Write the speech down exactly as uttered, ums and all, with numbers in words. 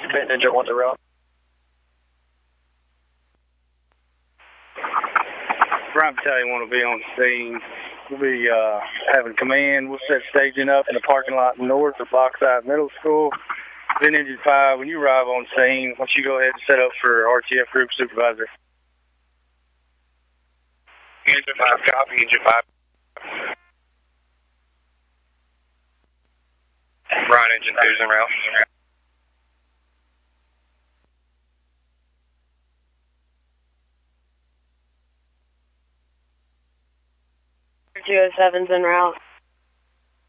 Bit Ninja one to route. Bryan Battalion one will be on the scene. We'll be uh, having command. We'll set staging up in the parking lot north of Boxside Middle School. Then Engine five, when you arrive on scene, once you go ahead and set up for R T F Group Supervisor. Engine five, copy, Engine five. Bryan, Engine two's en route. two oh seven's en route.